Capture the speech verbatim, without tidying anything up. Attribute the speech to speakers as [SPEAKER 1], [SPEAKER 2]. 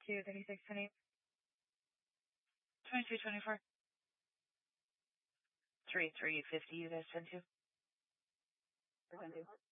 [SPEAKER 1] two, thirty-six, twenty-eight.
[SPEAKER 2] twenty-three twenty-four. three three fifty, you guys send to.
[SPEAKER 1] Send to.